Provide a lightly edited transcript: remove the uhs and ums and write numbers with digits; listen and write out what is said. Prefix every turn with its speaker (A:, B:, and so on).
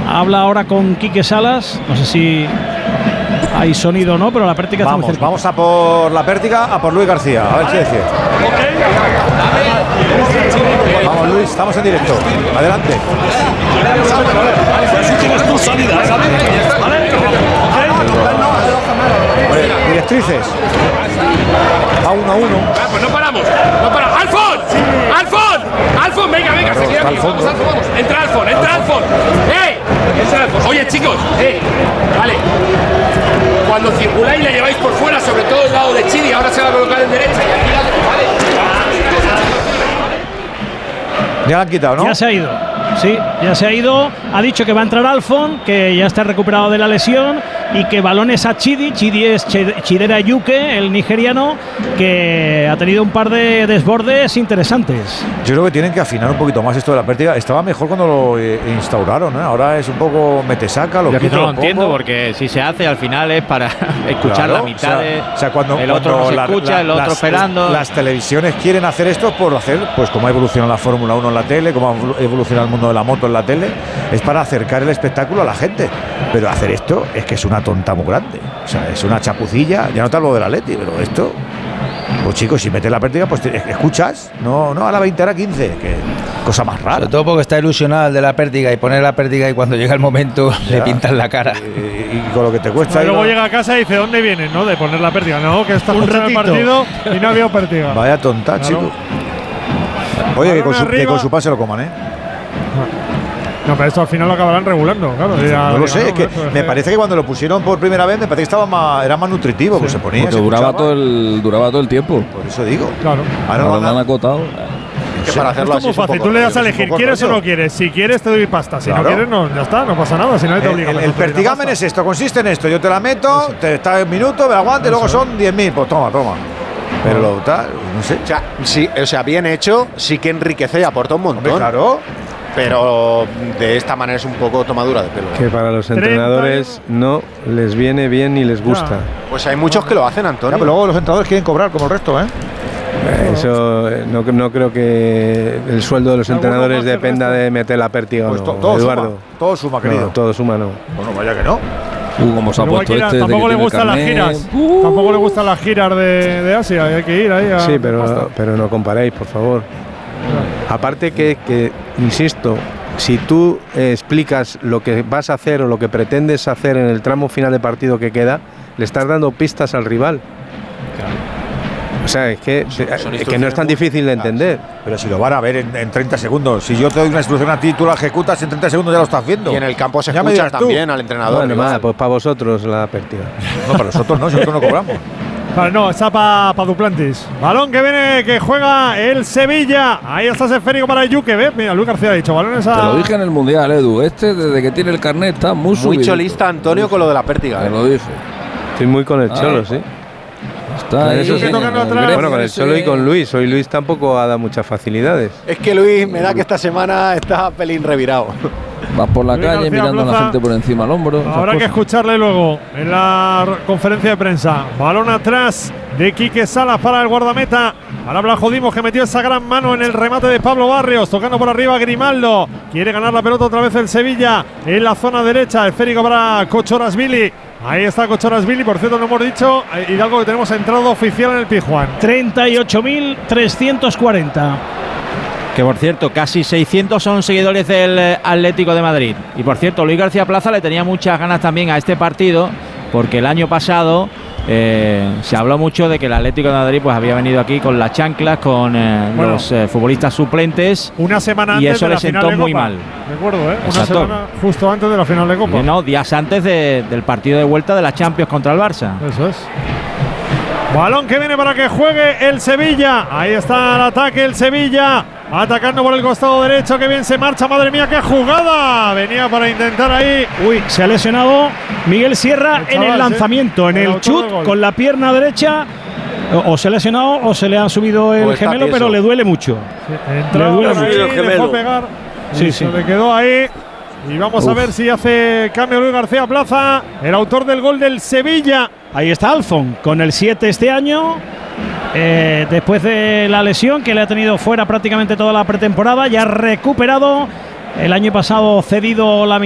A: habla ahora con Quique Salas. No sé si hay sonido o no, pero la Pértiga está muy cerca.
B: Vamos a por la Pértiga, a por Luis García. A ver qué decir. Vamos, Luis, estamos en directo. Adelante. Directrices. A 1-1.
C: Pues no paramos. ¡Alfon! Venga, seguid aquí. Vamos. Entra Alfon. Entra Alfon. Oye, chicos, vale. Cuando circuláis le lleváis por fuera, sobre todo el lado de Chidi. Ahora se va a colocar en derecha y aquí
B: Ya lo han quitado, ¿no?
A: Ya se ha ido. Sí, ya se ha ido. Ha dicho que va a entrar Alfon, que ya está recuperado de la lesión y que balones a Chidi. Chidi es Chidera Yuke, el nigeriano, que ha tenido un par de desbordes interesantes.
B: Yo creo que tienen que afinar un poquito más esto de la Pértiga. Estaba mejor cuando lo instauraron, ¿eh? Ahora es un poco metesaca.
D: Yo no lo entiendo, porque si se hace al final es para escuchar la mitad
B: cuando
D: el otro no se escucha, el otro esperando.
B: Las televisiones quieren hacer esto por hacer, pues como ha evolucionado la Fórmula 1 en la tele, como ha evolucionado el mundo de la moto en la tele, es para acercar el espectáculo a la gente. Pero hacer esto es que es una tonta muy grande. O sea, es una chapucilla. Ya no te hablo del Atleti, pero esto, pues chicos, si metes la Pértiga, pues escuchas. No, a la 20 era 15. Que cosa más rara.
E: Sobre todo porque está ilusionado el de la Pértiga y poner la Pértiga y cuando llega el momento le pintan la cara.
B: Y con lo que te cuesta.
F: Luego llega a casa y dice, ¿dónde vienes? ¿No? De poner la Pértiga. No, que está un ratito el partido y no había Pértiga.
B: Vaya tonta, chico. Oye, que con su pase lo coman, ¿eh?
F: No, pero esto al final lo acabarán regulando, claro.
B: No lo sé, es que me parece que cuando lo pusieron por primera vez, me parece que era más nutritivo, sí, pues se ponía.
G: Porque duraba todo el tiempo.
B: Por eso digo.
F: Claro.
G: Ahora lo han acotado.
F: Es que para hacerlo así es muy fácil. Tú le das a elegir, ¿quieres o no quieres? Si quieres, te doy pasta. Si no quieres, no, ya está, no pasa nada. Si nadie te obliga.
B: El Pertigamen es esto, consiste en esto. Yo te la meto, te está en minuto, me aguante, y luego son 10.000. Pues toma. Pero lo tal, no sé.
H: O sea, bien hecho, sí que enriquece y aporta un montón.
B: Hombre, claro.
H: Pero de esta manera es un poco tomadura de pelo.
I: Que para los entrenadores no les viene bien ni les gusta.
H: Pues hay muchos que lo hacen, Antonio.
B: Pero luego los entrenadores quieren cobrar como el resto, ¿eh?
I: Eso no creo que el sueldo de los entrenadores dependa de meter la Pértiga
B: pues
I: o no, Eduardo.
B: Todo suma, querido.
I: No, todo suma, no.
B: Bueno, vaya que no.
G: Como se ha puesto
F: tampoco le gustan las giras. Tampoco le gustan las giras de Asia. Hay que ir ahí.
I: Sí, pero no comparéis, por favor. Aparte que, insisto, si tú explicas lo que vas a hacer o lo que pretendes hacer en el tramo final de partido que queda, le estás dando pistas al rival. O sea, es que no es tan difícil de entender.
B: Pero si lo van a ver en 30 segundos. Si yo te doy una instrucción a ti, tú la ejecutas en 30 segundos, ya lo estás viendo.
H: Y en el campo se escucha también al entrenador.
I: Bueno, nada, pues para vosotros la Pértiga.
B: No, para nosotros no, nosotros no cobramos.
F: Vale, no, está para Duplantis. Balón que viene, que juega el Sevilla. Ahí está ese esférico para Yuke. ¿Ves? Mira, Luis García ha dicho balones a...
G: Te lo dije en el Mundial, Edu. Desde que tiene el carnet, está muy subido.
H: Muy cholista, Antonio, con lo de la Pértiga.
G: Te lo dije.
I: Estoy muy con el Cholo, sí.
G: Está ahí,
I: eso sí. Bueno, con el Cholo y con Luis. Hoy Luis tampoco ha dado muchas facilidades.
H: Es que Luis me da que esta semana está pelín revirado.
G: Vas por la calle mirando a la gente por encima del hombro.
F: Habrá que escucharle luego en la conferencia de prensa. Balón atrás de Quique Salas para el guardameta. Ahora Blajodimos, que metió esa gran mano en el remate de Pablo Barrios. Tocando por arriba Grimaldo. Quiere ganar la pelota otra vez el Sevilla en la zona derecha. Esférico para Kochorasvili. Ahí está Kochorasvili. Por cierto, no hemos dicho, Hidalgo, que tenemos entrada oficial en el Pizjuán.
A: 38.340.
D: Que por cierto, casi 600 son seguidores del Atlético de Madrid. Y por cierto, Luis García Plaza le tenía muchas ganas también a este partido, porque el año pasado se habló mucho de que el Atlético de Madrid pues había venido aquí con las chanclas, con los futbolistas suplentes.
F: Una semana antes
D: y eso
F: de la
D: le sentó
F: final de
D: muy
F: Copa.
D: mal.
F: Recuerdo, una semana justo antes de la final de Copa.
D: No, días antes del partido de vuelta de la Champions contra el Barça.
F: Eso es. Balón que viene para que juegue el Sevilla. Ahí está el ataque, el Sevilla. Atacando por el costado derecho, que bien se marcha, madre mía, qué jugada. Venía para intentar ahí.
A: Uy, se ha lesionado Miguel Sierra en el lanzamiento, en el chut con la pierna derecha. O se ha lesionado o se le ha subido el gemelo, pero le duele mucho.
F: Le duele mucho. Dejó pegar.
A: Sí.
F: Se le quedó ahí. Y vamos a ver si hace cambio Luis García Plaza, el autor del gol del Sevilla.
A: Ahí está Alfon, con el 7 este año. Después de la lesión que le ha tenido fuera prácticamente toda la pretemporada, ya ha recuperado. El año pasado cedido la